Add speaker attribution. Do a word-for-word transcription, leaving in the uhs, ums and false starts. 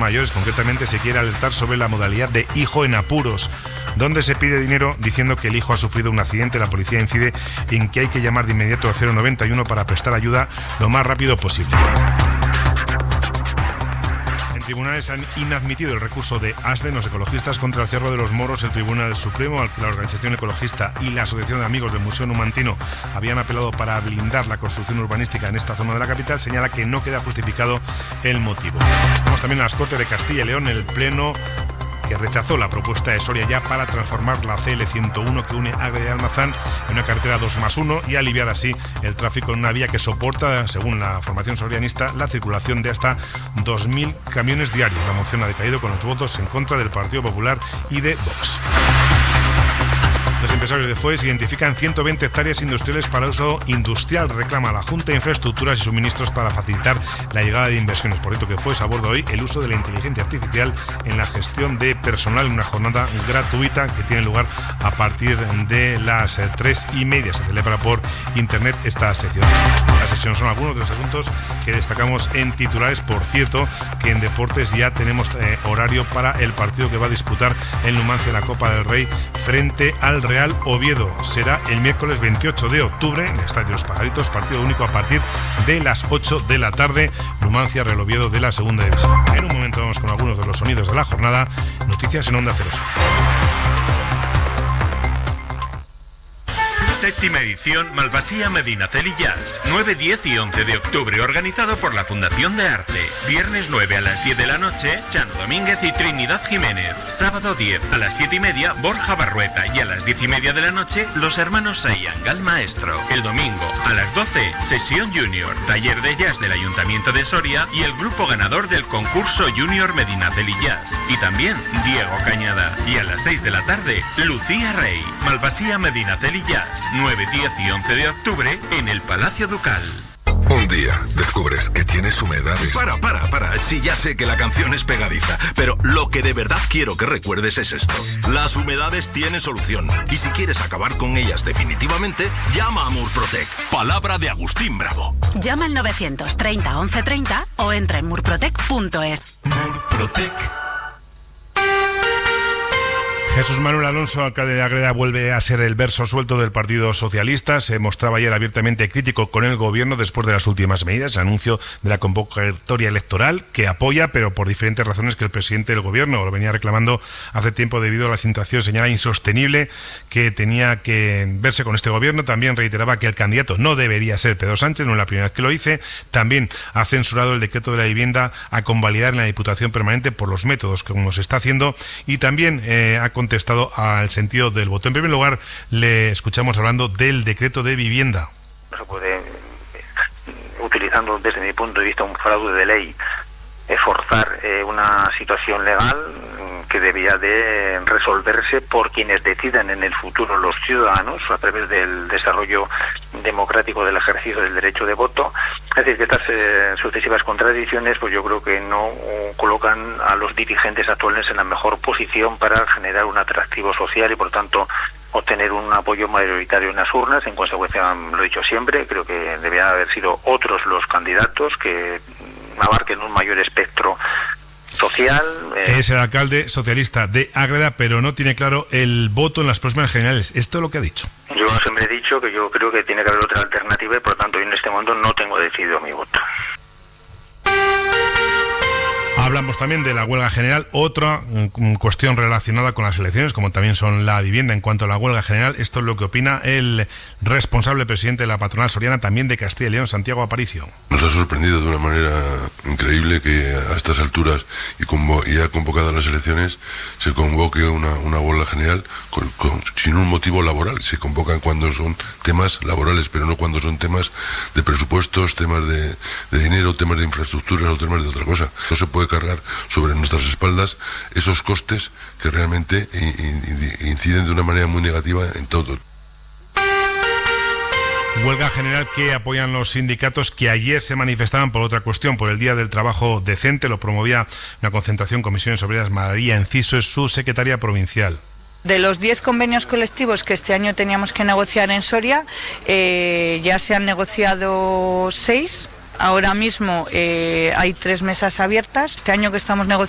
Speaker 1: mayores. Concretamente se quiere alertar sobre la modalidad de hijo en apuros, donde se pide dinero diciendo que el hijo ha sufrido un accidente. La policía incide en que hay que llamar de inmediato al cero noventa y uno para prestar ayuda lo más rápido posible. Tribunales han inadmitido el recurso de ASDE, los ecologistas, contra el Cerro de los Moros. El Tribunal Supremo, al que la organización ecologista y la Asociación de Amigos del Museo Numantino habían apelado para blindar la construcción urbanística en esta zona de la capital, señala que no queda justificado el motivo. Vamos también a las Cortes de Castilla y León. El Pleno que rechazó la propuesta de Soria ya para transformar la C L ciento uno que une Ágreda y Almazán en una carretera dos más uno y aliviar así el tráfico en una vía que soporta, según la formación sorianista, la circulación de hasta dos mil camiones diarios. La moción ha decaído con los votos en contra del Partido Popular y de Vox. Los empresarios de Foix identifican ciento veinte hectáreas industriales para uso industrial. Reclama a la Junta Infraestructuras y Suministros para facilitar la llegada de inversiones. Por esto que Foix aborda hoy el uso de la inteligencia artificial en la gestión de personal en una jornada gratuita que tiene lugar a partir de las tres y media. Se celebra por internet esta sección. Esta sesión son algunos de los asuntos que destacamos en titulares. Por cierto, que en deportes ya tenemos eh, horario para el partido que va a disputar el Numancia la Copa del Rey frente al Real Oviedo. Será el miércoles veintiocho de octubre en el Estadio de los Pajaritos, partido único a partir de las ocho de la tarde. Numancia, Real Oviedo de la segunda división. En un momento vamos con algunos de los sonidos de la jornada. Noticias en Onda Cero.
Speaker 2: Séptima edición Malvasía Medinaceli Jazz, nueve, diez y once de octubre, organizado por la Fundación de Arte. Viernes nueve a las diez de la noche, Chano Domínguez y Trinidad Jiménez. Sábado diez a las siete y media, Borja Barrueta, y a las diez y media de la noche, los hermanos Sayangal Maestro. El domingo a las doce, Sesión Junior, taller de jazz del Ayuntamiento de Soria y el grupo ganador del concurso Junior Medinaceli Jazz. Y también Diego Cañada. Y a las seis de la tarde, Lucía Rey. Malvasía Medinaceli Jazz, nueve, diez y once de octubre en el Palacio Ducal.
Speaker 3: Un día descubres que tienes humedades.
Speaker 4: Para, para, para. Sí, ya sé que la canción es pegadiza, pero lo que de verdad quiero que recuerdes es esto. Las humedades tienen solución. Y si quieres acabar con ellas definitivamente, llama a Murprotec. Palabra de Agustín Bravo.
Speaker 5: Llama al novecientos treinta once treinta o entra en murprotec punto es.
Speaker 4: Murprotec.
Speaker 1: Jesús Manuel Alonso, alcalde de Ágreda, vuelve a ser el verso suelto del Partido Socialista. Se mostraba ayer abiertamente crítico con el gobierno después de las últimas medidas, el anuncio de la convocatoria electoral, que apoya, pero por diferentes razones que el presidente del gobierno lo venía reclamando hace tiempo debido a la situación, señala, insostenible que tenía que verse con este gobierno. También reiteraba que el candidato no debería ser Pedro Sánchez, no es la primera vez que lo dice. También ha censurado el decreto de la vivienda a convalidar en la Diputación Permanente por los métodos que como se está haciendo, y también eh, ha contestado al sentido del voto. En primer lugar, le escuchamos hablando del decreto de vivienda.
Speaker 6: No se puede, utilizando desde mi punto de vista un fraude de ley, forzar eh, una situación legal que debía de resolverse por quienes decidan en el futuro, los ciudadanos, a través del desarrollo democrático del ejercicio del derecho de voto. Es decir, que estas eh, sucesivas contradicciones, pues yo creo que no uh, colocan a los dirigentes actuales en la mejor posición para generar un atractivo social y, por tanto, obtener un apoyo mayoritario en las urnas. En consecuencia, lo he dicho siempre, creo que deberían haber sido otros los candidatos que abarquen un mayor espectro social.
Speaker 1: Eh. Es el alcalde socialista de Ágreda, pero no tiene claro el voto en las próximas generales. Esto es lo que ha dicho.
Speaker 6: Yo siempre he dicho que yo creo que tiene que haber otra alternativa y, por tanto, en este momento no tengo decidido mi voto.
Speaker 1: Hablamos también de la huelga general, otra um, cuestión relacionada con las elecciones, como también son la vivienda. En cuanto a la huelga general, esto es lo que opina el responsable presidente de la patronal soriana, también de Castilla y León, Santiago Aparicio.
Speaker 3: Nos ha sorprendido de una manera increíble que a estas alturas y, convo- y ya convocadas las elecciones se convoque una, una huelga general con, con, sin un motivo laboral. Se convocan cuando son temas laborales, pero no cuando son temas de presupuestos, temas de, de dinero, temas de infraestructuras o temas de otra cosa. No se puede cargar sobre nuestras espaldas esos costes que realmente inciden de una manera muy negativa en todo.
Speaker 1: Huelga general que apoyan los sindicatos que ayer se manifestaban por otra cuestión, por el Día del Trabajo Decente. Lo promovía una concentración Comisiones Obreras. María Enciso es su secretaria provincial.
Speaker 7: De los diez convenios colectivos que este año teníamos que negociar en Soria, eh, ya se han negociado seis. Ahora mismo eh, hay tres mesas abiertas. Este año que estamos negociando